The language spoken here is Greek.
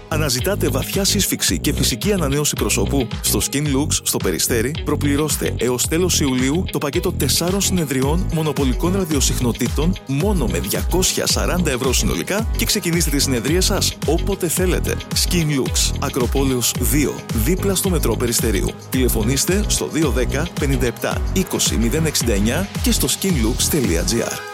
Αναζητάτε βαθιά σύσφυξη και φυσική ανανέωση προσώπου? Στο Skin Lux στο Περιστέρι προπληρώστε έως τέλος Ιουλίου το πακέτο 4 συνεδριών μονοπολικών ραδιοσυχνοτήτων μόνο με 240 ευρώ συνολικά και ξεκινήστε τις συνεδρίες σας όποτε θέλετε. Skin Lux, Ακροπόλεως 2, δίπλα στο μετρό Περιστερίου. Τηλεφωνήστε στο 210 57 20 069 και στο skinlux.gr.